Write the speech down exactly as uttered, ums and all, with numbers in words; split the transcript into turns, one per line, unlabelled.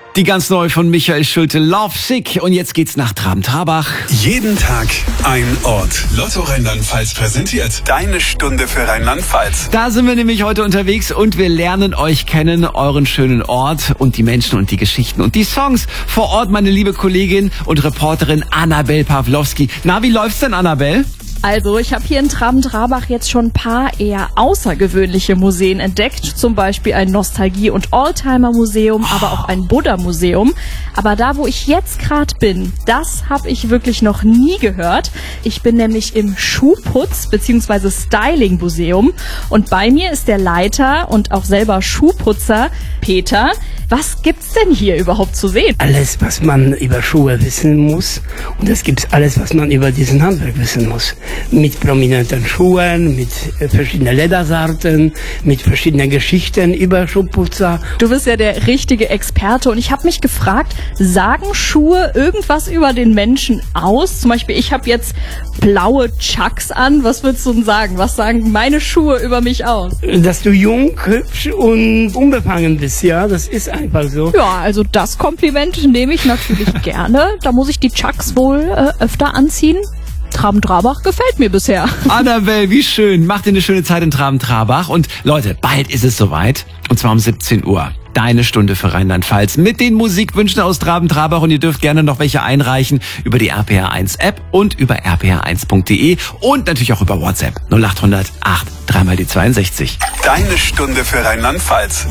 Die ganz neu von Michael Schulte, Love Sick. Und jetzt geht's nach Traben-Trabach.
Jeden Tag ein Ort. Lotto Rheinland-Pfalz präsentiert Deine Stunde für Rheinland-Pfalz.
Da sind wir nämlich heute unterwegs und wir lernen euch kennen, euren schönen Ort und die Menschen und die Geschichten und die Songs. Vor Ort meine liebe Kollegin und Reporterin Annabel Pawlowski. Na, wie läuft's denn, Annabel?
Also, ich habe hier in Traben-Trabach jetzt schon ein paar eher außergewöhnliche Museen entdeckt. Zum Beispiel ein Nostalgie- und Oldtimer-Museum, aber auch ein Buddha-Museum. Aber da, wo ich jetzt gerade bin, das habe ich wirklich noch nie gehört. Ich bin nämlich im Schuhputz- bzw. Styling-Museum. Und bei mir ist der Leiter und auch selber Schuhputzer, Peter. Was gibt's denn hier überhaupt zu sehen?
Alles, was man über Schuhe wissen muss. Und es gibt alles, was man über diesen Handwerk wissen muss. Mit prominenten Schuhen, mit verschiedenen Ledersorten, mit verschiedenen Geschichten über Schuhputzer.
Du bist ja der richtige Experte und ich habe mich gefragt, sagen Schuhe irgendwas über den Menschen aus? Zum Beispiel, ich habe jetzt blaue Chucks an. Was würdest du denn sagen? Was sagen meine Schuhe über mich aus?
Dass du jung, hübsch und unbefangen bist, ja, das ist einfach so.
Ja, also das Kompliment nehme ich natürlich gerne. Da muss ich die Chucks wohl äh, öfter anziehen. Traben-Trabach gefällt mir bisher.
Annabel, wie schön. Macht dir eine schöne Zeit in Traben-Trabach. Und Leute, bald ist es soweit. Und zwar um siebzehn Uhr. Deine Stunde für Rheinland-Pfalz mit den Musikwünschen aus Traben-Trabach. Und ihr dürft gerne noch welche einreichen über die R P R eins App und über r p r eins punkt d e und natürlich auch über WhatsApp null acht hundert acht dreimal die zweiundsechzig.
Deine Stunde für Rheinland-Pfalz.